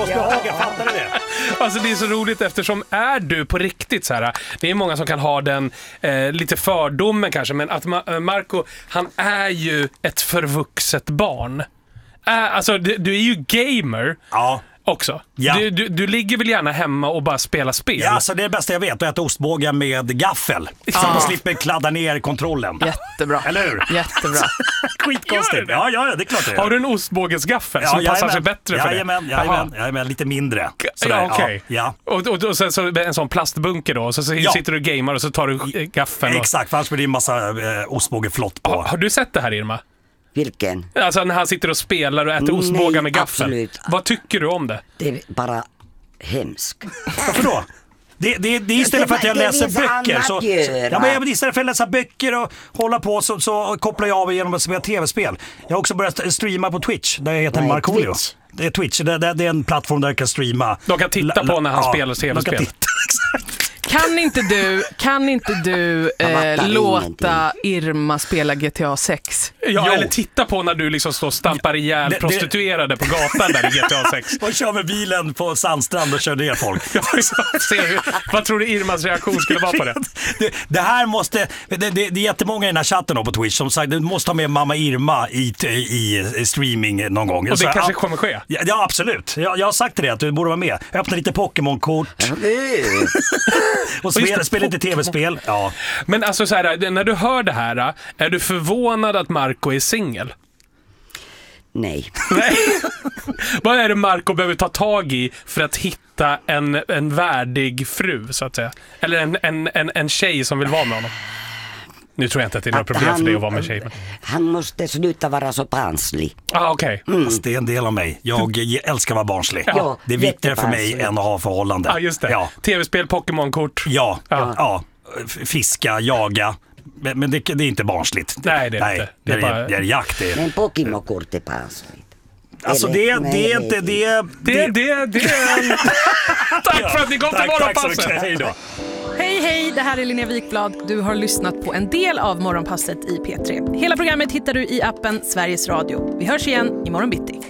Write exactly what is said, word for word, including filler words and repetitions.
jag fattar det. Alltså det är så roligt eftersom är du på riktigt så här. Det är många som kan ha den eh, lite fördomen kanske, men att Ma- Marco, han är ju ett förvuxet barn. Äh, alltså du, du är ju gamer. Ja. Också. Ja. Du, du, du ligger väl gärna hemma och bara spelar spel? Ja, alltså det är det bästa jag vet. Att äta ostbågar med gaffel. Så att man slipper kladda ner kontrollen. Jättebra. Eller hur? Jättebra. Skitkonstigt. Ja, ja, det är klart det är. Har du en ostbågesgaffel ja, som passar jajamän. sig bättre för jajamän, det? Jajamän, jajamän, lite mindre. Sådär, ja, okej. Okay. Ja. Och, och, och sen så en sån plastbunke då, och så, så ja. sitter du och gamer och så tar du gaffeln. Och... Exakt, för annars blir det en massa eh, ostbågeflott på. Har, har du sett det här, Irma? Vilken? Alltså när han sitter och spelar och äter ostbågar med gaffel. Absolut. Vad tycker du om det? Det är bara hemskt. Varför då? Det, det, det är istället för att jag läser böcker så, så, ja, men jag, istället för att läsa böcker och hålla på så, så kopplar jag av genom att spela tv-spel. Jag har också börjat streama på Twitch där jag heter Nej, Markoolio. Twitch. Det är Twitch, det, det, det är en plattform där jag kan streama. De kan titta på när han ja, spelar tv-spel. De kan titta, exakt. Kan inte du, kan inte du eh, låta Irma spela G T A sex? Ja, Jo. eller titta på när du liksom står och stampar ihjäl Det- det- prostituerade på gatan där i G T A sex. Och kör med bilen på Sandstrand och kör ner folk. Se hur, vad tror du Irmas reaktion skulle vara på det? Det, det här måste, det, det, det är jättemånga i den här chatten då på Twitch som sagt, du måste ha med mamma Irma i, i, i streaming någon gång. Och det Så, kanske ja, kommer ske. Ja, ja absolut. Jag, jag har sagt till dig att du borde vara med. Öppna lite Pokémon-kort och spela, spela lite tv-spel. Ja. Men alltså så här, när du hör det här, är du förvånad att Marco är singel? Nej. Nej. Vad är det Marco behöver ta tag i för att hitta en, en värdig fru, så att säga? Eller en, en, en, en tjej som vill vara med honom? Nu tror jag inte att det är några problem han, för dig att vara med tjej. Men... Han måste sluta vara så barnslig. Ah, okej. Okay. Mm. Fast det är en del av mig. Jag älskar att vara barnslig. Ja, det är viktigare för mig jättebarnslig. än att ha förhållande. Ja, ah, just det. Ja, Tv-spel, Pokémon-kort. ja, Ja. ja. Fiska, jaga. Men, men det, det är inte barnsligt. Nej, det är Nej, inte. Det är, Det är bara- det är jakt. Det är. Men Pokémon-kort är barnsligt. Alltså Eller? det, Nej, det är nej, inte det. Det, det, det... Tack för att ni kom till Tack, tack så Morgonpasset. mycket. Hej då. Hej, hej, det här är Linnea Wikblad. Du har lyssnat på en del av Morgonpasset i P tre. Hela programmet hittar du i appen Sveriges Radio. Vi hörs igen imorgon bitti.